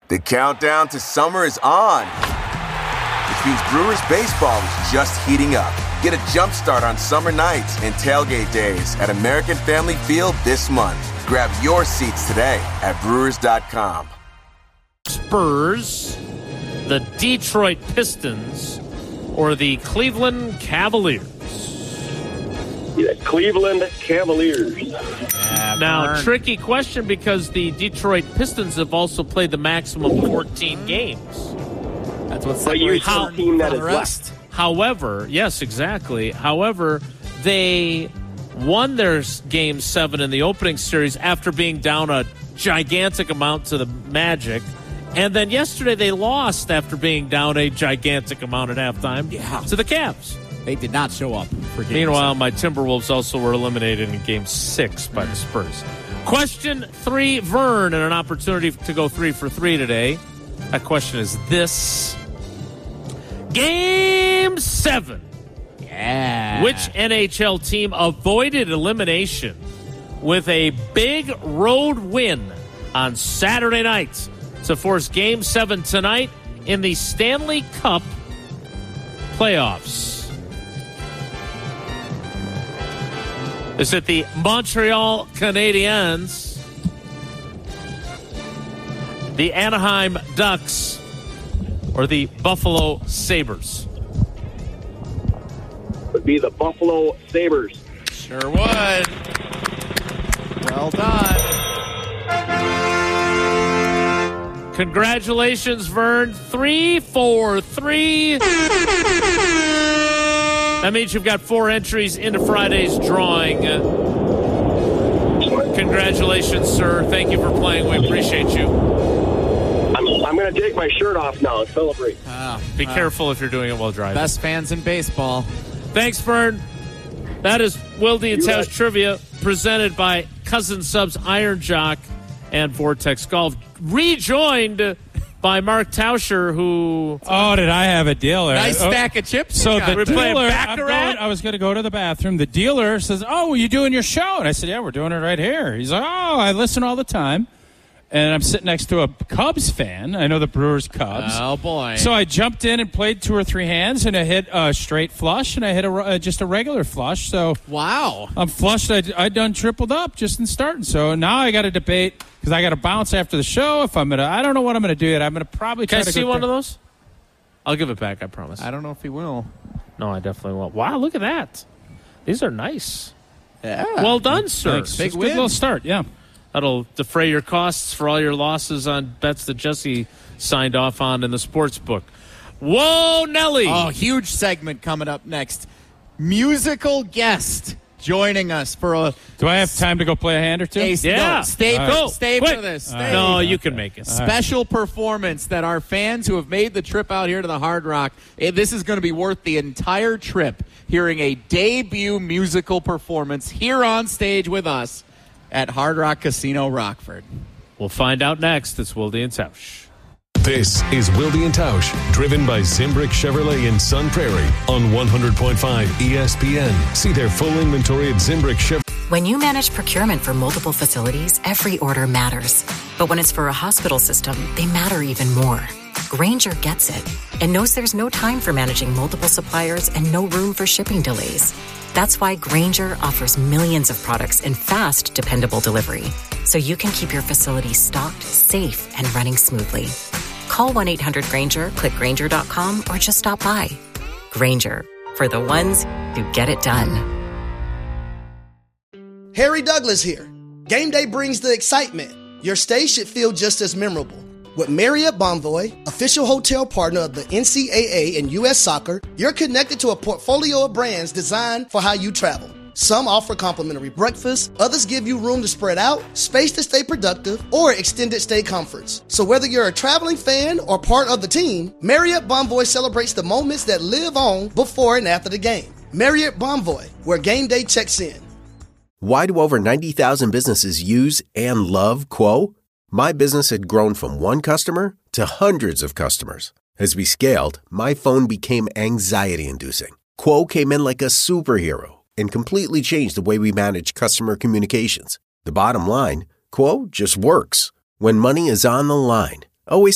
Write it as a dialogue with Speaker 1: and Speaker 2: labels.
Speaker 1: The countdown to summer is on, which means Brewers baseball is just heating up. Get a jump start on summer nights and tailgate days at American Family Field this month. Grab your seats today at Brewers.com.
Speaker 2: Spurs, the Detroit Pistons, or the Cleveland Cavaliers?
Speaker 3: Yeah, Cleveland Cavaliers.
Speaker 2: Now, tricky question because the Detroit Pistons have also played the maximum 14 games.
Speaker 4: That's what
Speaker 3: But you
Speaker 4: separates
Speaker 3: a team that
Speaker 4: the
Speaker 3: is
Speaker 4: rest.
Speaker 3: left.
Speaker 2: However, yes, exactly. However, they won their Game 7 in the opening series after being down a gigantic amount to the Magic. And then yesterday they lost after being down a gigantic amount at halftime to the Cavs.
Speaker 4: They did not show up for Game
Speaker 2: Meanwhile,
Speaker 4: 7.
Speaker 2: my Timberwolves also were eliminated in Game 6 by the Spurs. Question 3, Vern, and an opportunity to go 3 for 3 today. That question is this. Game 7.
Speaker 4: Yeah.
Speaker 2: Which NHL team avoided elimination with a big road win on Saturday night to force Game 7 tonight in the Stanley Cup playoffs? Is it the Montreal Canadiens, the Anaheim Ducks, or the Buffalo Sabres?
Speaker 3: Would be the Buffalo Sabres.
Speaker 4: Sure would. Well done.
Speaker 2: Congratulations, Vern. 3 for 3. That means you've got 4 entries into Friday's drawing. Congratulations, sir. Thank you for playing. We appreciate you.
Speaker 3: I'm going to take my shirt off now and celebrate.
Speaker 2: Be careful if you're doing it while driving.
Speaker 4: Best fans in baseball.
Speaker 2: Thanks, Vern. That is Wilde and Tausch
Speaker 3: bet.
Speaker 2: Trivia presented by Cousin Subs Iron Jock and Vortex Golf. Rejoined by Mark Tauscher, who...
Speaker 5: Oh, did I have a dealer?
Speaker 4: Nice stack of chips.
Speaker 5: So the
Speaker 2: We're playing
Speaker 5: dealer,
Speaker 2: Baccarat?
Speaker 5: I was going to go to the bathroom. The dealer says, "Oh, are you doing your show?" And I said, "Yeah, we're doing it right here." He's like, "Oh, I listen all the time." And I'm sitting next to a Cubs fan. I know the Brewers Cubs.
Speaker 4: Oh, boy.
Speaker 5: So I jumped in and played 2 or 3 hands, and I hit a straight flush, and I hit just a regular flush. So
Speaker 4: Wow.
Speaker 5: I'm flushed. I done tripled up just in starting. So now I got to debate because I got to bounce after the show. If I'm gonna, I don't know what I'm gonna do yet. I'm gonna probably
Speaker 2: Can
Speaker 5: try
Speaker 2: I
Speaker 5: to
Speaker 2: see
Speaker 5: go
Speaker 2: one of those? I'll give it back, I promise.
Speaker 4: I don't know if he will.
Speaker 2: No, I definitely won't. Wow, look at that. These are nice.
Speaker 4: Yeah.
Speaker 2: Well done, sir.
Speaker 5: Thanks.
Speaker 4: Big
Speaker 5: It's a
Speaker 4: win.
Speaker 5: good little start. Yeah.
Speaker 2: That'll defray your costs for all your losses on bets that Jesse signed off on in the sports book. Whoa, Nelly.
Speaker 4: Oh, huge segment coming up next. Musical guest joining us for a...
Speaker 5: Do I have time to go play a hand or two?
Speaker 2: Yeah.
Speaker 4: No, stay
Speaker 2: Go.
Speaker 4: stay
Speaker 2: Quick.
Speaker 4: for this. Stay.
Speaker 2: No, you can make it.
Speaker 4: Special performance that our fans who have made the trip out here to the Hard Rock, this is going to be worth the entire trip, hearing a debut musical performance here on stage with us at Hard Rock Casino Rockford.
Speaker 2: We'll find out next. It's Wilde and Tausch.
Speaker 6: This is Wilde and Tausch, driven by Zimbrick Chevrolet in Sun Prairie on 100.5 ESPN. See their full inventory at Zimbrick Chevrolet.
Speaker 7: When you manage procurement for multiple facilities, every order matters. But when it's for a hospital system, they matter even more. Grainger gets it and knows there's no time for managing multiple suppliers and no room for shipping delays. That's why Grainger offers millions of products in fast, dependable delivery, so you can keep your facility stocked, safe, and running smoothly. Call 1-800-GRAINGER, click Grainger.com, or just stop by. Grainger, for the ones who get it done.
Speaker 8: Harry Douglas here. Game day brings the excitement. Your stay should feel just as memorable. With Marriott Bonvoy, official hotel partner of the NCAA and U.S. Soccer, you're connected to a portfolio of brands designed for how you travel. Some offer complimentary breakfast, others give you room to spread out, space to stay productive, or extended stay comforts. So whether you're a traveling fan or part of the team, Marriott Bonvoy celebrates the moments that live on before and after the game. Marriott Bonvoy, where game day checks in.
Speaker 9: Why do over 90,000 businesses use and love Quo? My business had grown from one customer to hundreds of customers. As we scaled, my phone became anxiety-inducing. Quo came in like a superhero and completely changed the way we manage customer communications. The bottom line, Quo just works. When money is on the line, always